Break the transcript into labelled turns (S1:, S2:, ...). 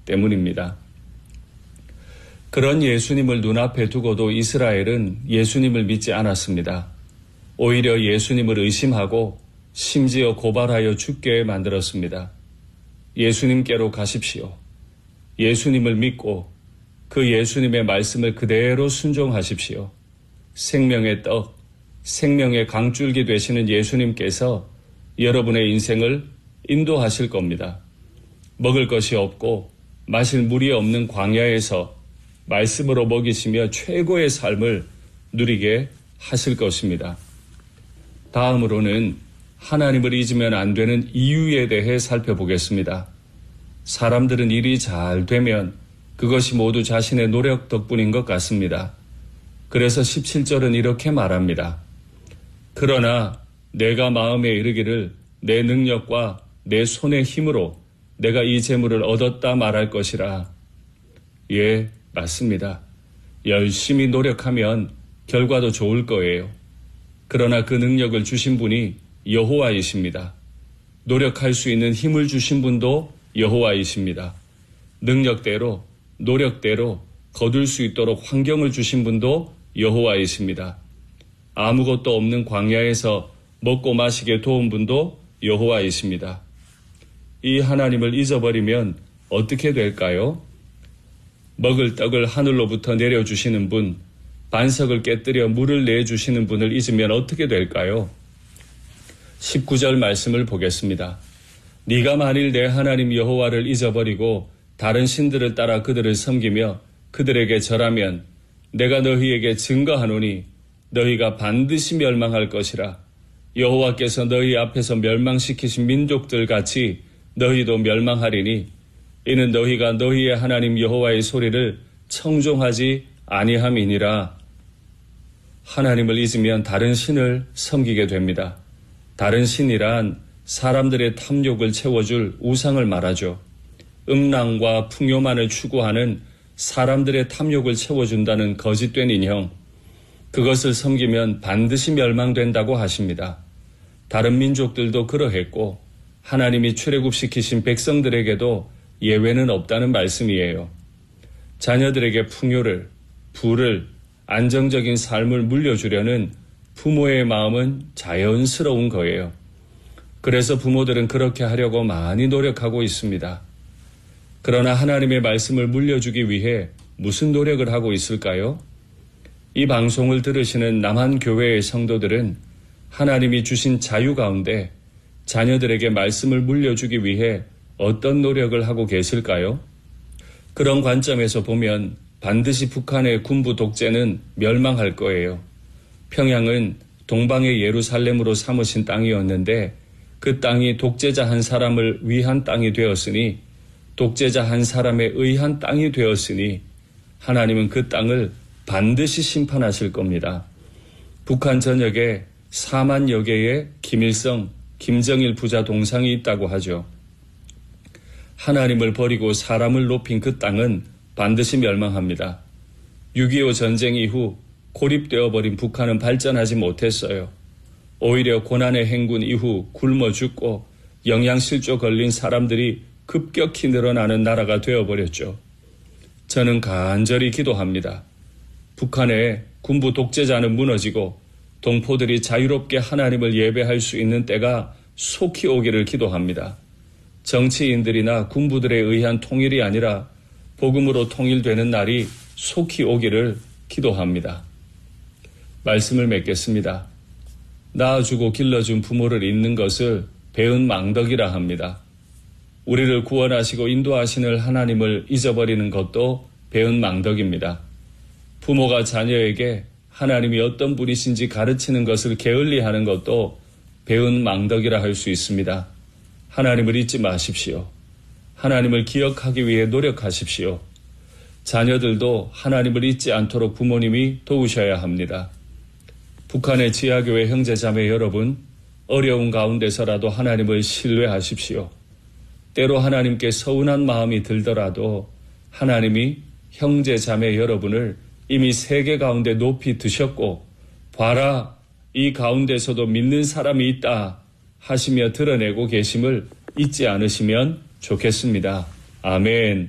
S1: 때문입니다. 그런 예수님을 눈앞에 두고도 이스라엘은 예수님을 믿지 않았습니다. 오히려 예수님을 의심하고 심지어 고발하여 죽게 만들었습니다. 예수님께로 가십시오. 예수님을 믿고 그 예수님의 말씀을 그대로 순종하십시오. 생명의 떡, 생명의 강줄기 되시는 예수님께서 여러분의 인생을 인도하실 겁니다. 먹을 것이 없고 마실 물이 없는 광야에서 말씀으로 먹이시며 최고의 삶을 누리게 하실 것입니다. 다음으로는 하나님을 잊으면 안 되는 이유에 대해 살펴보겠습니다. 사람들은 일이 잘 되면 그것이 모두 자신의 노력 덕분인 것 같습니다. 그래서 17절은 이렇게 말합니다. 그러나 내가 마음에 이르기를 내 능력과 내 손의 힘으로 내가 이 재물을 얻었다 말할 것이라. 예, 맞습니다. 열심히 노력하면 결과도 좋을 거예요. 그러나 그 능력을 주신 분이 여호와이십니다. 노력할 수 있는 힘을 주신 분도 여호와이십니다. 능력대로, 노력대로 거둘 수 있도록 환경을 주신 분도 여호와이십니다. 아무것도 없는 광야에서 먹고 마시게 도운 분도 여호와이십니다. 이 하나님을 잊어버리면 어떻게 될까요? 먹을 떡을 하늘로부터 내려주시는 분, 반석을 깨뜨려 물을 내주시는 분을 잊으면 어떻게 될까요? 19절 말씀을 보겠습니다. 네가 만일 내 하나님 여호와를 잊어버리고 다른 신들을 따라 그들을 섬기며 그들에게 절하면 내가 너희에게 증거하노니 너희가 반드시 멸망할 것이라. 여호와께서 너희 앞에서 멸망시키신 민족들 같이 너희도 멸망하리니 이는 너희가 너희의 하나님 여호와의 소리를 청종하지 아니함이니라. 하나님을 잊으면 다른 신을 섬기게 됩니다. 다른 신이란 사람들의 탐욕을 채워줄 우상을 말하죠. 음란과 풍요만을 추구하는 사람들의 탐욕을 채워준다는 거짓된 인형, 그것을 섬기면 반드시 멸망된다고 하십니다. 다른 민족들도 그러했고 하나님이 출애굽시키신 백성들에게도 예외는 없다는 말씀이에요. 자녀들에게 풍요를, 부를, 안정적인 삶을 물려주려는 부모의 마음은 자연스러운 거예요. 그래서 부모들은 그렇게 하려고 많이 노력하고 있습니다. 그러나 하나님의 말씀을 물려주기 위해 무슨 노력을 하고 있을까요? 이 방송을 들으시는 남한교회의 성도들은 하나님이 주신 자유 가운데 자녀들에게 말씀을 물려주기 위해 어떤 노력을 하고 계실까요? 그런 관점에서 보면 반드시 북한의 군부 독재는 멸망할 거예요. 평양은 동방의 예루살렘으로 삼으신 땅이었는데 그 땅이 독재자 한 사람을 위한 땅이 되었으니 독재자 한 사람에 의한 땅이 되었으니 하나님은 그 땅을 반드시 심판하실 겁니다. 북한 전역에 4만여 개의 김일성, 김정일 부자 동상이 있다고 하죠. 하나님을 버리고 사람을 높인 그 땅은 반드시 멸망합니다. 6.25 전쟁 이후 고립되어 버린 북한은 발전하지 못했어요. 오히려 고난의 행군 이후 굶어 죽고 영양실조 걸린 사람들이 급격히 늘어나는 나라가 되어버렸죠. 저는 간절히 기도합니다. 북한의 군부 독재자는 무너지고 동포들이 자유롭게 하나님을 예배할 수 있는 때가 속히 오기를 기도합니다. 정치인들이나 군부들에 의한 통일이 아니라 복음으로 통일되는 날이 속히 오기를 기도합니다. 말씀을 맺겠습니다. 낳아주고 길러준 부모를 잊는 것을 배은 망덕이라 합니다. 우리를 구원하시고 인도하시는 하나님을 잊어버리는 것도 배은 망덕입니다. 부모가 자녀에게 하나님이 어떤 분이신지 가르치는 것을 게을리하는 것도 배은 망덕이라 할 수 있습니다. 하나님을 잊지 마십시오. 하나님을 기억하기 위해 노력하십시오. 자녀들도 하나님을 잊지 않도록 부모님이 도우셔야 합니다. 북한의 지하교회 형제자매 여러분, 어려운 가운데서라도 하나님을 신뢰하십시오. 때로 하나님께 서운한 마음이 들더라도 하나님이 형제자매 여러분을 이미 세계 가운데 높이 드셨고 봐라, 이 가운데서도 믿는 사람이 있다 하시며 드러내고 계심을 잊지 않으시면 좋겠습니다. 아멘.